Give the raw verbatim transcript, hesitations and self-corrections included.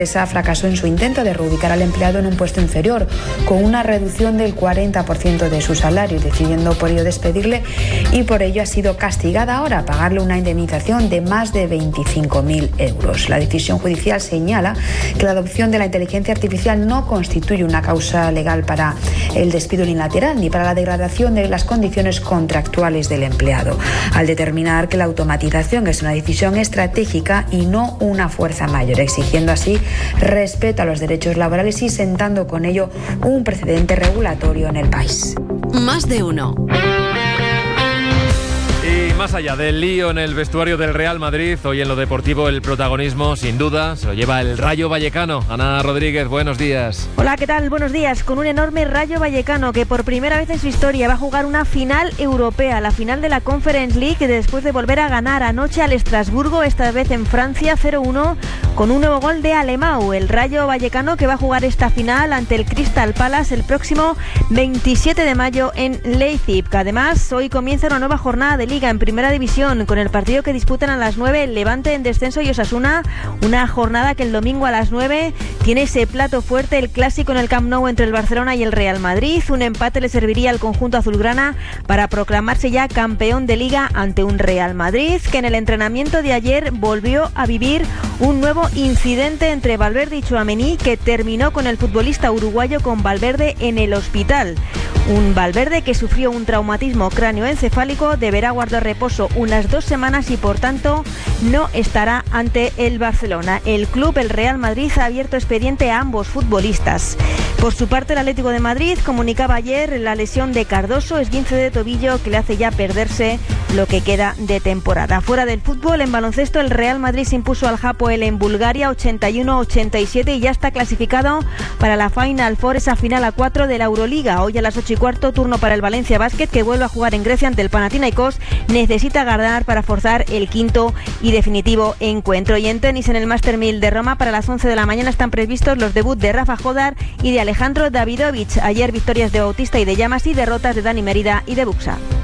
Esa fracasó en su intento de reubicar al empleado en un puesto inferior, con una reducción del cuarenta por ciento de su salario, decidiendo por ello despedirle, y por ello ha sido castigada ahora a pagarle una indemnización de más de veinticinco mil euros. La decisión judicial señala que la adopción de la inteligencia artificial no constituye una causa legal para el despido unilateral ni para la degradación de las condiciones contractuales del empleado, al determinar que la automatización es una decisión estratégica y no una fuerza mayor, exigiendo así respeto a los derechos laborales y sentando con ello un precedente regulatorio en el país. Más de uno. Y más allá del lío en el vestuario del Real Madrid, hoy en lo deportivo el protagonismo, sin duda, se lo lleva el Rayo Vallecano. Ana Rodríguez, buenos días. Hola, ¿qué tal? Buenos días. Con un enorme Rayo Vallecano que por primera vez en su historia va a jugar una final europea, la final de la Conference League, después de volver a ganar anoche al Estrasburgo, esta vez en Francia, cero uno, con un nuevo gol de Alemão. El Rayo Vallecano que va a jugar esta final ante el Crystal Palace el próximo veintisiete de mayo en Leipzig. Además, hoy comienza una nueva jornada de Liga en Primera División, con el partido que disputan a las nueve el Levante en descenso y Osasuna, una jornada que el domingo a las nueve tiene ese plato fuerte, el clásico en el Camp Nou entre el Barcelona y el Real Madrid. Un empate le serviría al conjunto azulgrana para proclamarse ya campeón de Liga ante un Real Madrid que en el entrenamiento de ayer volvió a vivir un nuevo incidente entre Valverde y Tchouaméni, que terminó con el futbolista uruguayo con Valverde en el hospital. Un Valverde que sufrió un traumatismo cráneoencefálico, deberá guardar reposo unas dos semanas y por tanto no estará ante el Barcelona. El club, el Real Madrid, ha abierto expediente a ambos futbolistas. Por su parte, el Atlético de Madrid comunicaba ayer la lesión de Cardoso, esguince de tobillo que le hace ya perderse lo que queda de temporada. Fuera del fútbol, en baloncesto, el Real Madrid se impuso al Hapoel en Bulgaria ochenta y uno a ochenta y siete y ya está clasificado para la Final Four, esa final a cuatro de la Euroliga. Hoy a las ocho y cuarto, turno para el Valencia Basket, que vuelve a jugar en Grecia ante el Panathinaikos. Necesita ganar para forzar el quinto y definitivo encuentro. Y en tenis, en el Master mil de Roma, para las once de la mañana están previstos los debuts de Rafa Jodar y de Alejandro Davidovich. Ayer victorias de Bautista y de Llamas y derrotas de Dani Merida y de Buxa.